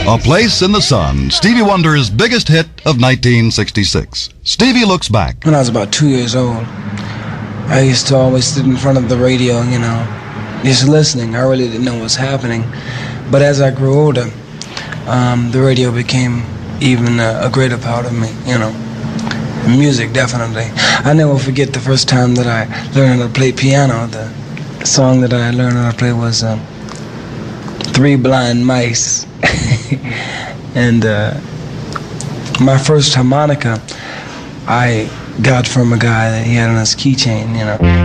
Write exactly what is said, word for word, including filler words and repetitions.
A Place in the Sun, Stevie Wonder's biggest hit of nineteen sixty-six. Stevie looks back. When I was about two years old, I used to always sit in front of the radio, you know, just listening. I really didn't know what was happening. But as I grew older, um, the radio became even a, a greater part of me, you know. Music, definitely. I never forget the first time that I learned how to play piano. The song that I learned how to play was uh, Three Blind Mice. And uh, my first harmonica I got from a guy that he had on his keychain, you know.